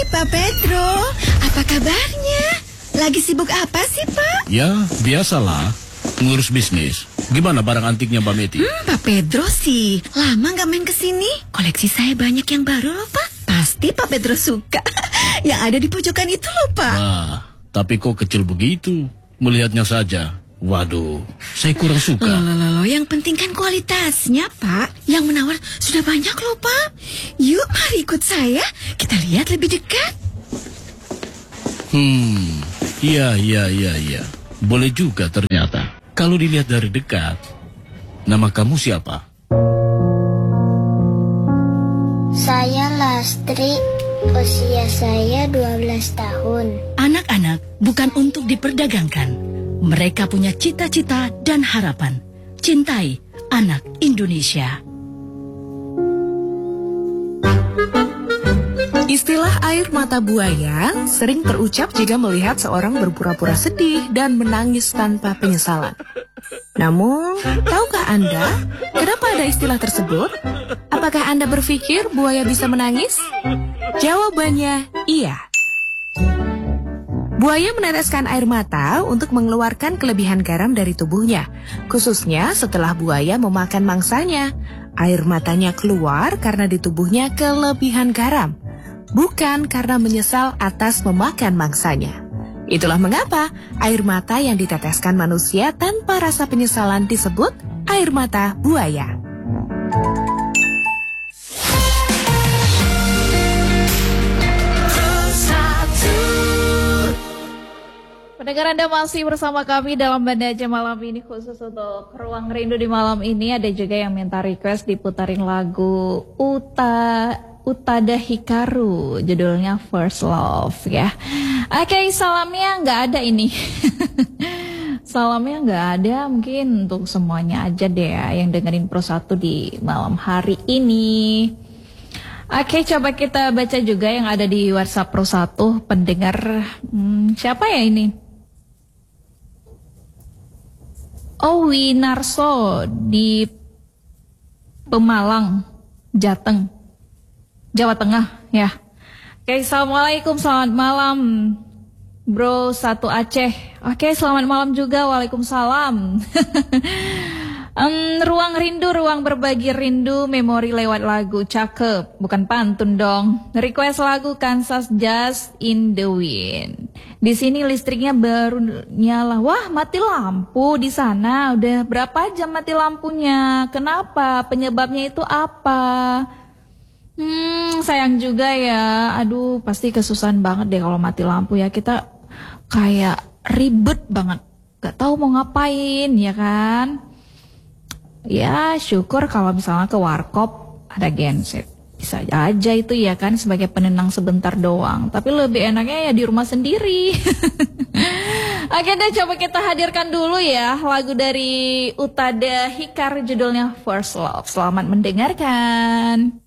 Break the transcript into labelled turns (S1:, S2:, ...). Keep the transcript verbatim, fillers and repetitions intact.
S1: Pak Pedro, apa kabarnya? Lagi sibuk apa sih, Pak?
S2: Ya, biasalah, ngurus bisnis. Gimana barang antiknya Mbak Meti?
S1: Hmm, Pak Pedro sih, lama nggak main ke sini. Koleksi saya banyak yang baru loh, Pak. Pasti Pak Pedro suka. Yang ada di pojokan itu loh, Pak.
S2: Wah, tapi kok kecil begitu? Melihatnya saja. Waduh, saya kurang suka.
S1: Loh, loh, loh, loh, yang penting kan kualitasnya, Pak. Yang menawar sudah banyak loh, Pak. Yuk, mari ikut saya. Kita lihat lebih dekat.
S2: Hmm, iya, iya, iya, iya. Boleh juga ternyata. Kalau dilihat dari dekat, nama kamu siapa?
S3: Saya Lastri, usia saya dua belas tahun.
S4: Anak-anak bukan untuk diperdagangkan. Mereka punya cita-cita dan harapan. Cintai anak Indonesia.
S5: Istilah air mata buaya sering terucap jika melihat seorang berpura-pura sedih dan menangis tanpa penyesalan. Namun, tahukah Anda kenapa ada istilah tersebut? Apakah Anda berpikir buaya bisa menangis? Jawabannya iya. Buaya meneteskan air mata untuk mengeluarkan kelebihan garam dari tubuhnya, khususnya setelah buaya memakan mangsanya. Air matanya keluar karena di tubuhnya kelebihan garam, bukan karena menyesal atas memakan mangsanya. Itulah mengapa air mata yang diteteskan manusia tanpa rasa penyesalan disebut air mata buaya.
S6: Pendengar, Anda masih bersama kami dalam Banda Aceh malam ini, khusus untuk Ruang Rindu di malam ini. Ada juga yang minta request diputarin lagu Uta Utada Hikaru, judulnya First Love ya. Oke, salamnya nggak ada ini. Salamnya nggak ada, mungkin untuk semuanya aja deh ya yang dengerin Pro satu di malam hari ini. Oke, coba kita baca juga yang ada di WhatsApp Pro satu pendengar. Hmm, siapa ya ini? Oh, Winarso di Pemalang, Jateng, Jawa Tengah ya. Oke, assalamualaikum, selamat malam Bro satu Aceh. Oke, selamat malam juga, waalaikumsalam. Um, ruang rindu, ruang berbagi rindu, memori lewat lagu, cakep, bukan pantun dong. Request lagu Kansas Just in the Wind. Di sini listriknya baru nyala. Wah, mati lampu di sana. Udah berapa jam mati lampunya? Kenapa? Penyebabnya itu apa? Hmm, sayang juga ya. Aduh, pasti kesusahan banget deh kalau mati lampu ya. Kita kayak ribet banget. Gak tahu mau ngapain ya kan? Ya syukur kalau misalnya ke warkop ada genset, bisa aja itu ya kan sebagai penenang sebentar doang. Tapi lebih enaknya ya di rumah sendiri. Oke deh, coba kita hadirkan dulu ya lagu dari Utada Hikaru, judulnya First Love. Selamat mendengarkan.